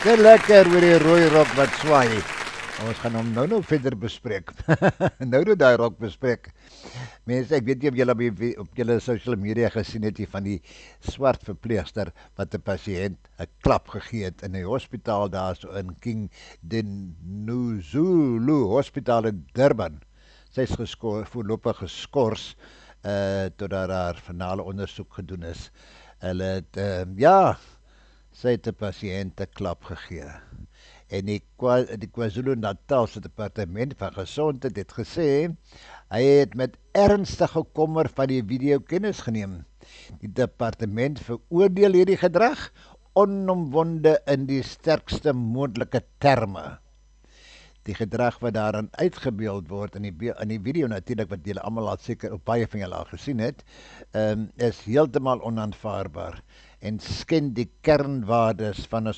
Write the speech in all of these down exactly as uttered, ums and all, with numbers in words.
Te lekker oor die rooi rok wat swaai. Ons gaan hom nou nou verder bespreek. nou nou daai rok bespreek. Mense, ek weet nie of julle op, die, op julle social media gesien het hier van die swart verpleegster wat 'n pasiënt 'n klap gegee het in 'n hospitaal daar so in King Dinuzulu Hospitaal in Durban. Sy is geskor, voorlopig geskort uh, totdat haar finale ondersoek gedoen is. Hulle het, uh, ja, sy het 'n pasiënt 'n klap gegee. En die, die KwaZulu-Natal se departement van gesondheid het gesê hy het met ernstige kommer van die video kennis geneem. Die departement veroordeel hierdie gedrag onomwonde in die sterkste moontlike terme. Die gedrag wat daarin uitgebeeld word in die, in die video natuurlik, wat julle almal al seker op baie van julle al gesien het, um, is heeltemal onaanvaarbaar en skend die kernwaardes van 'n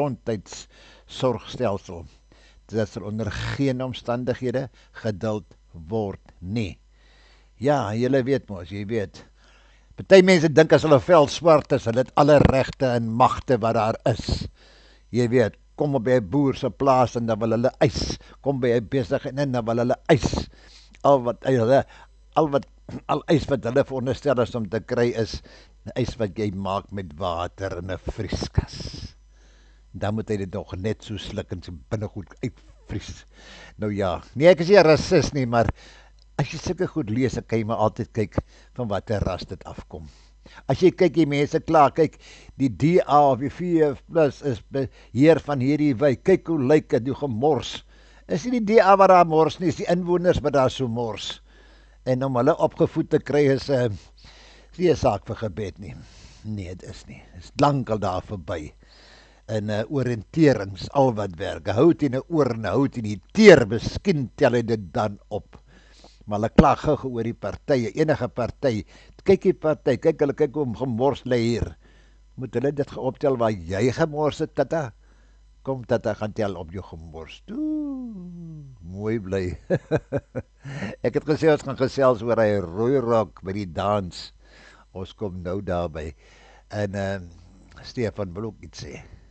gesondheidsorgstelsel. Dit sal onder geen omstandighede geduld word nie. Ja, julle weet mos, jy weet. Party mense dink as hulle vel swart is, hulle het alle regte en magte wat daar is. Jy weet, kom op by 'n boer se plaas en dan wil hulle eis. Kom by 'n besigheid en dan wil hulle eis. Al wat hulle al wat al eis wat hulle veronderstel is om te kry is eis wat jy maak met water in 'n vrieskas. Dan moet hy dit nog net so sluk en sy binnegoed uitvries. Nou ja, nee, ek is nie 'n rasis nie, maar as jy sulke goed lees, dan kan jy maar altyd kyk van watter ras dit afkom. As jy kyk, die mense klaar, kyk, die D A of die V plus is beheer van hierdie wijk, kyk hoe lyk dit, hoe gemors. Is nie die D A wat daar mors nie, is die inwoners wat daar so mors. En om hulle opgevoed te kry is uh, nie 'n saak vir gebed nie. Nee, dit is nie. Dit is lankal daar verby. En uh, oriënterings, al wat werk. Hou teen 'n oor en hou teen die teer, miskien tel hy dit dan op. Maar hulle klag gou oor die partye, enige party. Kyk die party, kyk hulle kyk hoe gemors lê hier. Moet hulle dit optel waar jy gemors het, tata? Kom tata, gaan tel op jou gemors. Toe, mooi bly. Ek het gesê ons gaan gesels oor hy rooi rok by die dans. Ons kom nou daarby. En uh, Stefan wil ook iets sê.